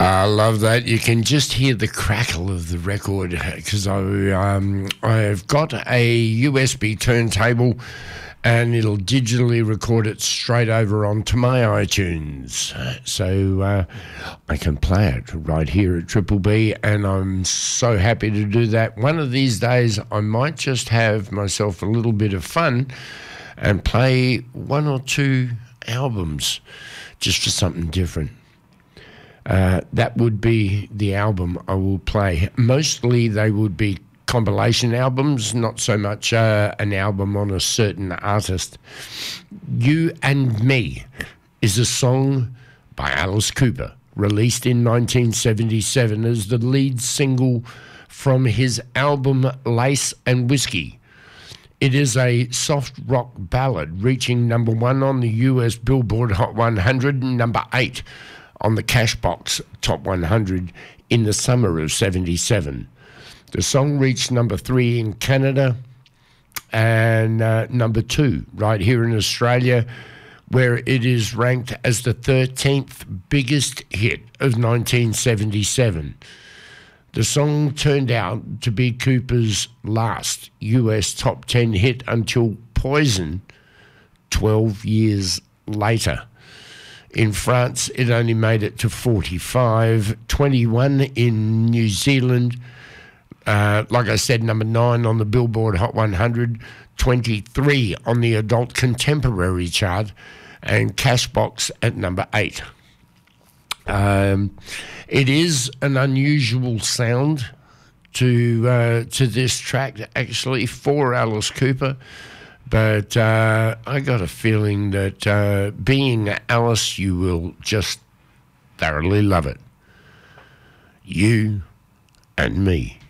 I love that. You can just hear the crackle of the record because I've got a USB turntable and it'll digitally record it straight over onto my iTunes. So I can play it right here at Triple B, and I'm so happy to do that. One of these days I might just have myself a little bit of fun and play one or two albums just for something different. That would be the album I will play. Mostly they would be compilation albums, not so much an album on a certain artist. You and Me is a song by Alice Cooper, released in 1977 as the lead single from his album Lace and Whiskey. It is a soft rock ballad reaching number 1 on the US Billboard Hot 100 and number 8 on the Cashbox Top 100 in the summer of 77. The song reached number 3 in Canada and number 2 right here in Australia, where it is ranked as the 13th biggest hit of 1977. The song turned out to be Cooper's last US top 10 hit until Poison 12 years later. In France, it only made it to 45, 21 in New Zealand, like I said, number 9 on the Billboard Hot 100, 23 on the Adult Contemporary chart, and Cashbox at number 8. It is an unusual sound to this track, actually, for Alice Cooper. But I got a feeling that being Alice, you will just thoroughly love it. You and Me.